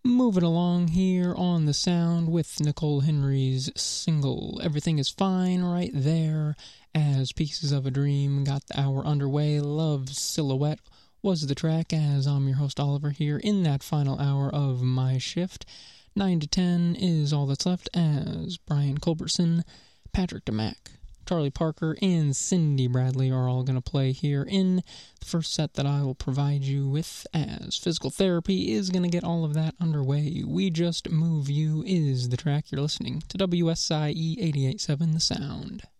Moving along here on The Sound with Nicole Henry's single, Everything Is Fine right there, as Pieces of a Dream got the hour underway. Love Silhouette was the track, as I'm your host Oliver here in that final hour of my shift. 9 to 10 is all that's left, as Brian Culbertson, Patrick DeMack, Charlie Parker, and Cindy Bradley are all going to play here in the first set that I will provide you with, as Physical Therapy is going to get all of that underway. We Just Move You is the track. You're listening to WSIE 88.7 The Sound.